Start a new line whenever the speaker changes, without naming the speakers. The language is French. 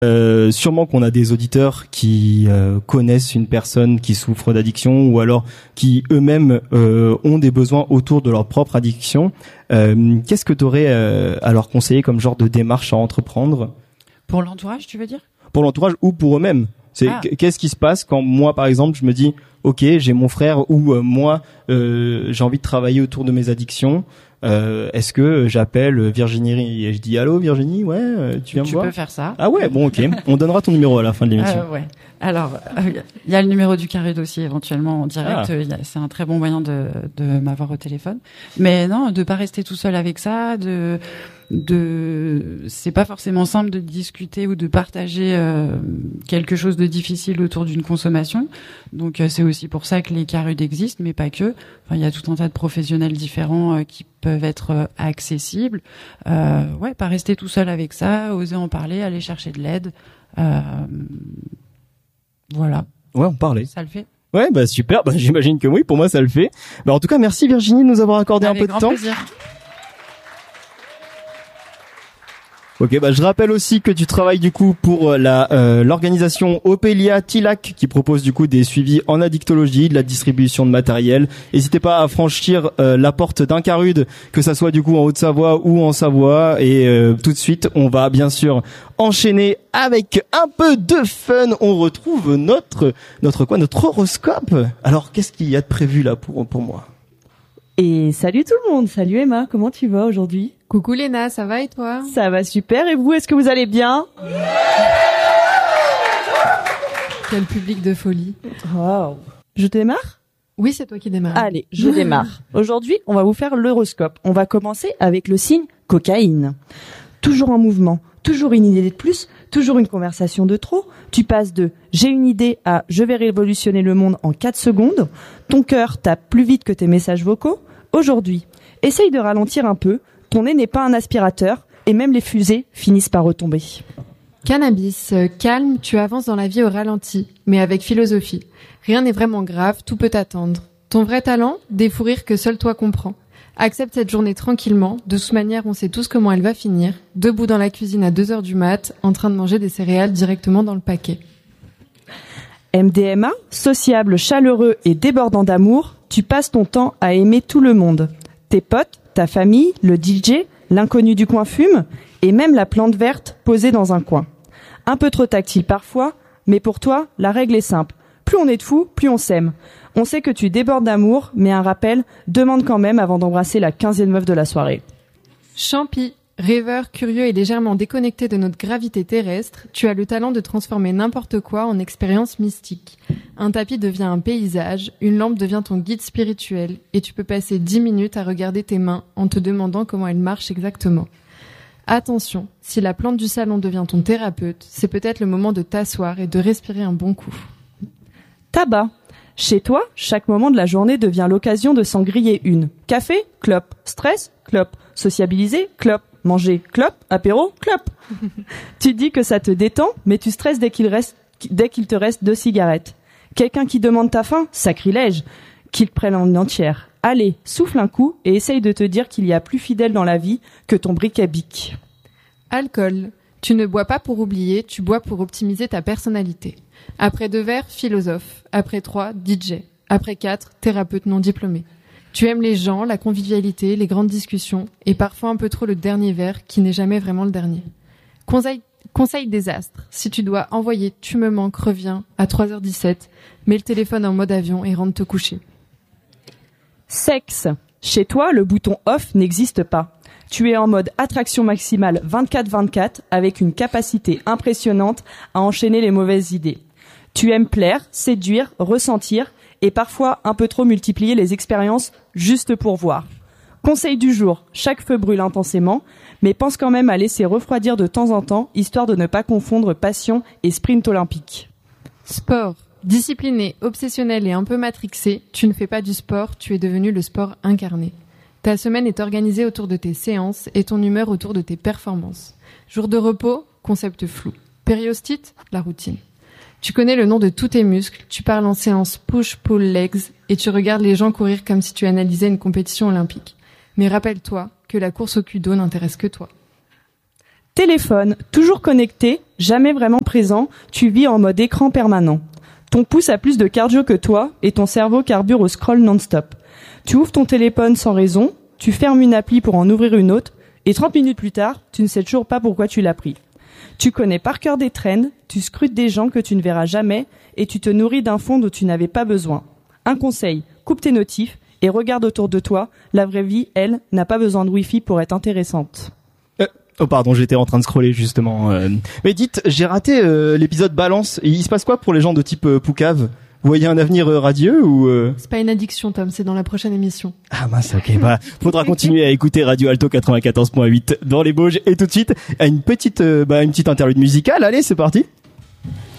Sûrement qu'on a des auditeurs qui connaissent une personne qui souffre d'addiction ou alors qui eux-mêmes ont des besoins autour de leur propre addiction. Qu'est-ce que tu aurais à leur conseiller comme genre de démarche à entreprendre?
Pour l'entourage, tu veux dire?
Pour l'entourage ou pour eux-mêmes. Qu'est-ce qui se passe quand moi, par exemple, je me dis, ok, j'ai mon frère ou moi, j'ai envie de travailler autour de mes addictions. Est-ce que j'appelle Virginie et je dis allô Virginie, ouais, tu viens me voir?
Tu peux faire ça.
Ah ouais, bon, ok. On donnera ton numéro à la fin de l'émission.
Ouais. Alors, il y a le numéro du Carré aussi éventuellement en direct. C'est un très bon moyen de m'avoir au téléphone. Mais non, de pas rester tout seul avec ça, c'est pas forcément simple de discuter ou de partager quelque chose de difficile autour d'une consommation. Donc c'est aussi pour ça que les CARUD existent, mais pas que. Enfin, il y a tout un tas de professionnels différents qui peuvent être accessibles. Pas rester tout seul avec ça, oser en parler, aller chercher de l'aide. Voilà.
Ouais, on parlait.
Ça le fait.
Ouais, bah super. Bah j'imagine que oui. Pour moi, ça le fait. Bah en tout cas, merci Virginie de nous avoir accordé un peu de temps.
Avec grand plaisir.
Ok, bah je rappelle aussi que tu travailles du coup pour l'organisation Opélia Tilac qui propose du coup des suivis en addictologie, de la distribution de matériel. N'hésitez pas à franchir la porte d'un CARUD, que ça soit du coup en Haute-Savoie ou en Savoie. Et tout de suite, on va bien sûr enchaîner avec un peu de fun. On retrouve notre horoscope. Alors, qu'est-ce qu'il y a de prévu là pour moi?
Et salut tout le monde, salut Emma, comment tu vas aujourd'hui?
Coucou Léna, ça va et toi?
Ça va super, et vous, est-ce que vous allez bien?
Quel public de folie.
Wow. Je démarre?
Oui, c'est toi qui démarres.
Allez, je démarre. Aujourd'hui, on va vous faire l'horoscope. On va commencer avec le signe cocaïne. Toujours en mouvement, toujours une idée de plus, toujours une conversation de trop. Tu passes de « j'ai une idée » à « je vais révolutionner le monde en 4 secondes ». Ton cœur tape plus vite que tes messages vocaux. Aujourd'hui, essaye de ralentir un peu. Ton nez n'est pas un aspirateur et même les fusées finissent par retomber.
Cannabis, calme, tu avances dans la vie au ralenti, mais avec philosophie. Rien n'est vraiment grave, tout peut attendre. Ton vrai talent, des fous rires que seul toi comprends. Accepte cette journée tranquillement, de toute manière on sait tous comment elle va finir, debout dans la cuisine à 2h du mat, en train de manger des céréales directement dans le paquet.
MDMA, sociable, chaleureux et débordant d'amour, tu passes ton temps à aimer tout le monde. Tes potes, ta famille, le DJ, l'inconnu du coin fume, et même la plante verte posée dans un coin. Un peu trop tactile parfois, mais pour toi, la règle est simple. Plus on est de fous, plus on s'aime. On sait que tu débordes d'amour, mais un rappel, demande quand même avant d'embrasser la 15e meuf de la soirée.
Champi, rêveur, curieux et légèrement déconnecté de notre gravité terrestre, tu as le talent de transformer n'importe quoi en expérience mystique. Un tapis devient un paysage, une lampe devient ton guide spirituel, et tu peux passer 10 minutes à regarder tes mains en te demandant comment elles marchent exactement. Attention, si la plante du salon devient ton thérapeute, c'est peut-être le moment de t'asseoir et de respirer un bon coup.
Tabac. Chez toi, chaque moment de la journée devient l'occasion de s'en griller une. Café, clope. Stress, clope. Sociabiliser, clope. Manger, clope. Apéro, clope. Tu dis que ça te détend, mais tu stresses dès qu'il te reste 2 cigarettes. Quelqu'un qui demande ta faim, sacrilège. Qu'il te prenne en entière. Allez, souffle un coup et essaye de te dire qu'il y a plus fidèle dans la vie que ton bric-à-bic.
Alcool. Tu ne bois pas pour oublier, tu bois pour optimiser ta personnalité. Après 2 verres, philosophe. Après 3, DJ. Après 4, thérapeute non diplômé. Tu aimes les gens, la convivialité, les grandes discussions, et parfois un peu trop le dernier verre qui n'est jamais vraiment le dernier. Conseil désastre. Si tu dois envoyer « tu me manques, reviens » à 3h17, mets le téléphone en mode avion et rentre te coucher.
Sexe. Chez toi, le bouton off n'existe pas. Tu es en mode attraction maximale 24/24 avec une capacité impressionnante à enchaîner les mauvaises idées. Tu aimes plaire, séduire, ressentir et parfois un peu trop multiplier les expériences juste pour voir. Conseil du jour, chaque feu brûle intensément, mais pense quand même à laisser refroidir de temps en temps, histoire de ne pas confondre passion et sprint olympique.
Sport. Discipliné, obsessionnel et un peu matrixé, tu ne fais pas du sport, tu es devenu le sport incarné. Ta semaine est organisée autour de tes séances et ton humeur autour de tes performances. Jour de repos, concept flou. Périostite, la routine. Tu connais le nom de tous tes muscles, tu parles en séance push-pull-legs et tu regardes les gens courir comme si tu analysais une compétition olympique. Mais rappelle-toi que la course au kudo n'intéresse que toi.
Téléphone, toujours connecté, jamais vraiment présent, tu vis en mode écran permanent. Ton pouce a plus de cardio que toi et ton cerveau carbure au scroll non-stop. Tu ouvres ton téléphone sans raison, tu fermes une appli pour en ouvrir une autre et 30 minutes plus tard, tu ne sais toujours pas pourquoi tu l'as pris. Tu connais par cœur des trends, tu scrutes des gens que tu ne verras jamais et tu te nourris d'un fond dont tu n'avais pas besoin. Un conseil, coupe tes notifs et regarde autour de toi. La vraie vie, elle, n'a pas besoin de Wi-Fi pour être intéressante.
Oh pardon, j'étais en train de scroller justement. Mais dites, j'ai raté l'épisode Balance. Et il se passe quoi pour les gens de type Poucave? Vous voyez un avenir radieux ou
C'est pas une addiction, Tom, c'est dans la prochaine émission.
Ah mince, ok, bah faudra continuer à écouter Radio Alto 94.8 dans les Bauges et tout de suite à une petite interlude musicale. Allez, c'est parti.